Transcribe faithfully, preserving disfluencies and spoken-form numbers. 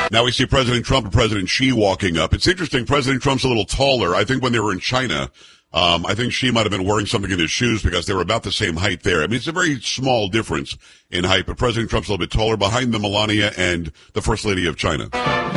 Now we see President Trump and President Xi walking up. It's interesting. President Trump's a little taller. I think when they were in China, um, I think Xi might have been wearing something in his shoes because they were about the same height there. I mean, it's a very small difference in height, but President Trump's a little bit taller. Behind them, Melania and the First Lady of China.